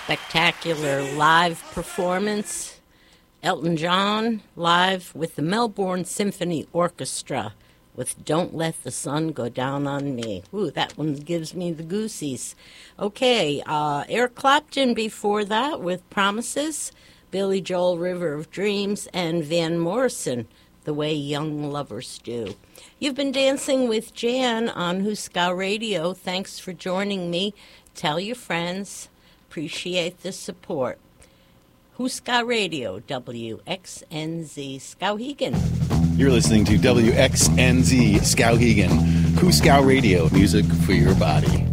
spectacular live performance. Elton John live with the Melbourne Symphony Orchestra with Don't Let the Sun Go Down on Me. Ooh, that one gives me the goosies. Okay, Eric Clapton before that with Promises, Billy Joel, River of Dreams, and Van Morrison, The Way Young Lovers Do. You've been dancing with Jan on Huskow Radio. Thanks for joining me. Tell your friends. Appreciate the support. Huskow Radio, WXNZ Skowhegan. You're listening to WXNZ Skowhegan. Huskow Radio, music for your body.